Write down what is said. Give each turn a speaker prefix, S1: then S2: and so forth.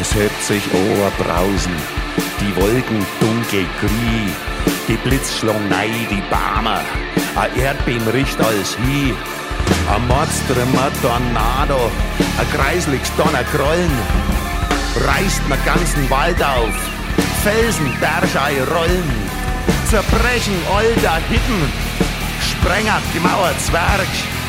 S1: Es hebt sich Oberbrausen, die Wolken dunkel grün, die Blitz schlagen nei, die Barmer, a Erdbeben riecht alles hin, a Mordströmer Tornado, a kreisliges Donnergrollen, reißt den ganzen Wald auf, Felsen, Bergei rollen, zerbrechen all der Hitten, sprengert gemauert Zwerg,